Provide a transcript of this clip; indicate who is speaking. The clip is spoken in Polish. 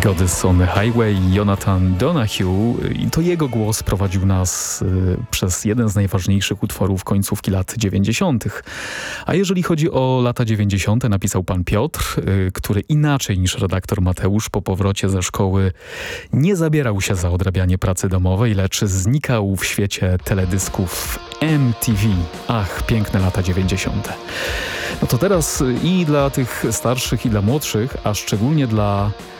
Speaker 1: God is on the Highway, Jonathan Donahue, i to jego głos prowadził nas przez jeden z najważniejszych utworów końcówki lat 90. A jeżeli chodzi o lata 90., napisał pan Piotr, który inaczej niż redaktor Mateusz po powrocie ze szkoły nie zabierał się za odrabianie pracy domowej, lecz znikał w świecie teledysków MTV. Ach, piękne lata 90. No to teraz i dla tych starszych, i dla młodszych, a szczególnie dla